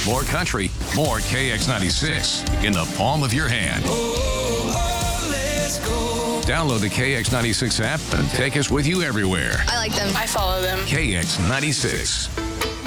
more country, more KX96 in the palm of your hand. Download the KX96 app and take us with you everywhere. I like them. I follow them. KX96.